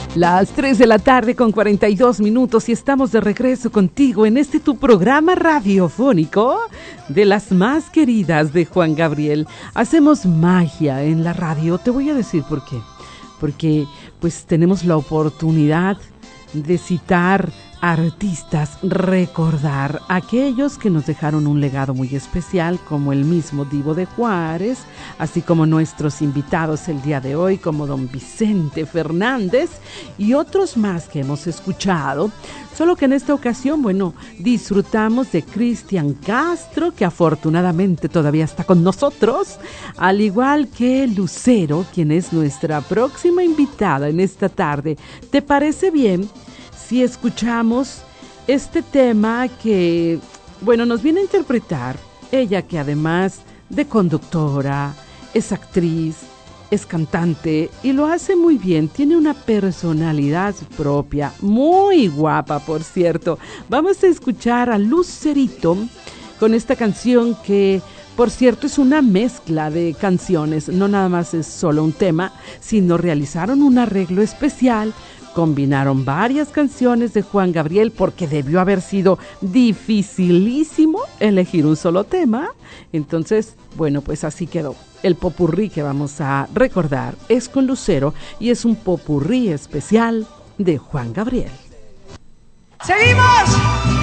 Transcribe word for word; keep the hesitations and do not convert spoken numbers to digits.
Las tres de la tarde con cuarenta y dos minutos y estamos de regreso contigo en este tu programa radiofónico de las más queridas de Juan Gabriel. Hacemos magia en la radio, te voy a decir por qué. Porque pues tenemos la oportunidad de citar artistas, recordar a aquellos que nos dejaron un legado muy especial, como el mismo Divo de Juárez, así como nuestros invitados el día de hoy, como don Vicente Fernández y otros más que hemos escuchado. Solo que en esta ocasión, bueno, disfrutamos de Cristian Castro, que afortunadamente todavía está con nosotros, al igual que Lucero, quien es nuestra próxima invitada en esta tarde. ¿Te parece bien si escuchamos este tema que, bueno, nos viene a interpretar ella, que además de conductora, es actriz, es cantante y lo hace muy bien, tiene una personalidad propia, muy guapa, por cierto? Vamos a escuchar a Lucerito con esta canción que, por cierto, es una mezcla de canciones, no nada más es solo un tema, sino realizaron un arreglo especial. Combinaron varias canciones de Juan Gabriel porque debió haber sido dificilísimo elegir un solo tema. Entonces, bueno, pues así quedó. El popurrí que vamos a recordar es con Lucero y es un popurrí especial de Juan Gabriel. ¡Seguimos!